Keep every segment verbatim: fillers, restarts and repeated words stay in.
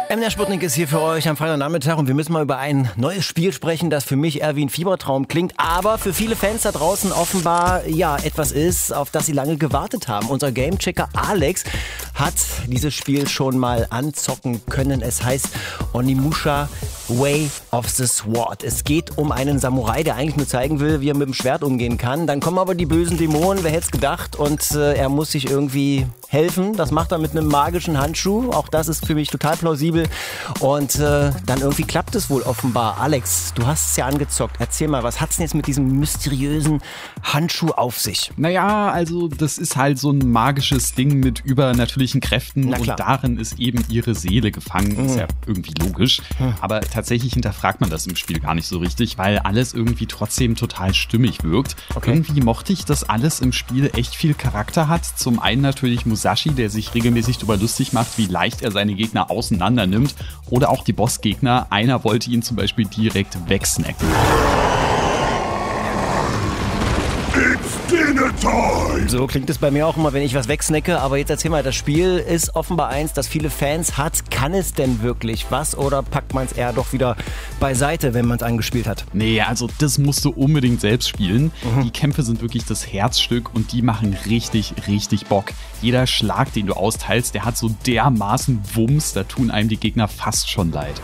M D R Sputnik ist hier für euch am Freitagnachmittag und wir müssen mal über ein neues Spiel sprechen, das für mich eher wie ein Fiebertraum klingt, aber für viele Fans da draußen offenbar ja etwas ist, auf das sie lange gewartet haben. Unser Gamechecker Alex hat dieses Spiel schon mal anzocken können. Es heißt Onimusha Way of the Sword. Es geht um einen Samurai, der eigentlich nur zeigen will, wie er mit dem Schwert umgehen kann. Dann kommen aber die bösen Dämonen, wer hätte es gedacht, und äh, er muss sich irgendwie helfen. Das macht er mit einem magischen Handschuh. Auch das ist für mich total plausibel. Und äh, dann irgendwie klappt es wohl offenbar. Alex, du hast es ja angezockt. Erzähl mal, was hat es denn jetzt mit diesem mysteriösen Handschuh auf sich? Naja, also das ist halt so ein magisches Ding mit übernatürlichen Kräften und darin ist eben ihre Seele gefangen. Mhm. Ist ja irgendwie logisch. Mhm. Aber tatsächlich hinterfragt man das im Spiel gar nicht so richtig, weil alles irgendwie trotzdem total stimmig wirkt. Okay. Irgendwie mochte ich, dass alles im Spiel echt viel Charakter hat. Zum einen natürlich Musashi, der sich regelmäßig darüber lustig macht, wie leicht er seine Gegner auseinander nimmt. Oder auch die Bossgegner. Einer wollte ihn zum Beispiel direkt wegsnacken. So klingt es bei mir auch immer, wenn ich was wegsnacke. Aber jetzt erzähl mal, das Spiel ist offenbar eins, das viele Fans hat. Kann es denn wirklich was oder packt man es eher doch wieder beiseite, wenn man es angespielt hat? Nee, also das musst du unbedingt selbst spielen. Mhm. Die Kämpfe sind wirklich das Herzstück und die machen richtig, richtig Bock. Jeder Schlag, den du austeilst, der hat so dermaßen Wumms, da tun einem die Gegner fast schon leid.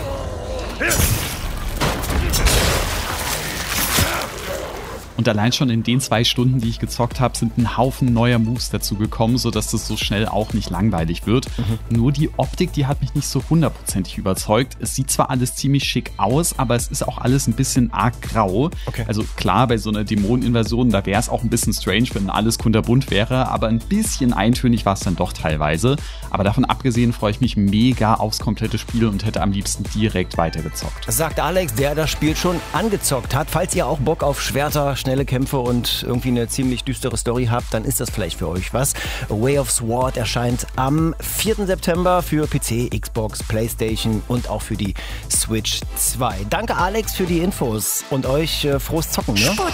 Und allein schon in den zwei Stunden, die ich gezockt habe, sind ein Haufen neuer Moves dazu gekommen, sodass das so schnell auch nicht langweilig wird. Mhm. Nur die Optik, die hat mich nicht so hundertprozentig überzeugt. Es sieht zwar alles ziemlich schick aus, aber es ist auch alles ein bisschen arg grau. Okay. Also klar, bei so einer Dämoneninvasion, da wäre es auch ein bisschen strange, wenn alles kunterbunt wäre, aber ein bisschen eintönig war es dann doch teilweise. Aber davon abgesehen freue ich mich mega aufs komplette Spiel und hätte am liebsten direkt weitergezockt. Sagt Alex, der das Spiel schon angezockt hat. Falls ihr auch Bock auf Schwerter, schnelle Kämpfe und irgendwie eine ziemlich düstere Story habt, dann ist das vielleicht für euch was. A Way of Sword erscheint am vierten September für P C, Xbox, Playstation und auch für die Switch zwei. Danke Alex für die Infos und euch äh, frohes Zocken. Ne?